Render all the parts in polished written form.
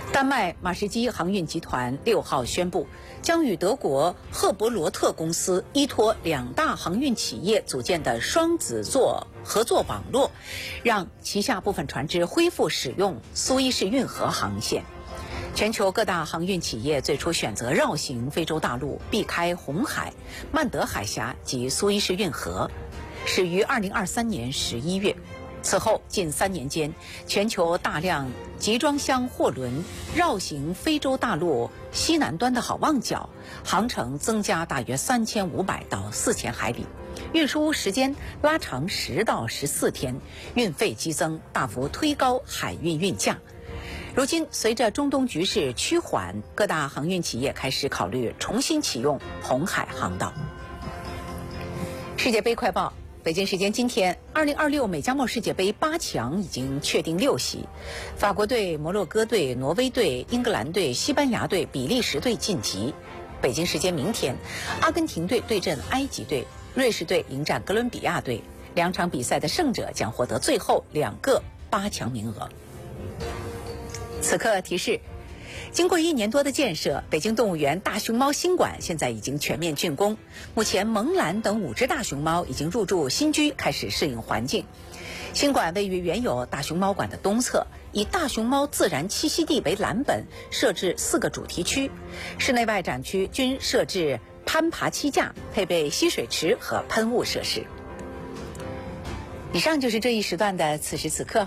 丹麦马士基航运集团6号宣布，将与德国赫伯罗特公司依托2大航运企业组建的双子座合作网络，让旗下部分船只恢复使用苏伊士运河航线。全球各大航运企业最初选择绕行非洲大陆，避开红海、曼德海峡及苏伊士运河，始于2023年11月。此后近3年间，全球大量集装箱货轮绕行非洲大陆西南端的好望角，航程增加大约3500到4000海里，运输时间拉长10到14天，运费激增，大幅推高海运运价。如今，随着中东局势趋缓，各大航运企业开始考虑重新启用红海航道。世界杯快报。北京时间今天，2026美加墨世界杯8强已经确定6席，法国队、摩洛哥队、挪威队、英格兰队、西班牙队、比利时队晋级。北京时间明天，阿根廷队对阵埃及队，瑞士队迎战哥伦比亚队，2场比赛的胜者将获得最后2个8强名额。此刻提示。经过1年多的建设，北京动物园大熊猫新馆现在已经全面竣工。目前，萌兰等5只大熊猫已经入住新居，开始适应环境。新馆位于原有大熊猫馆的东侧，以大熊猫自然栖息地为蓝本，设置4个主题区，室内外展区均设置攀爬栖架，配备吸水池和喷雾设施。以上就是这一时段的此时此刻。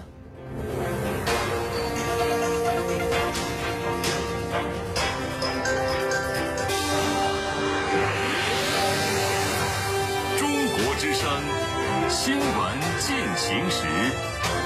之声新闻进行时。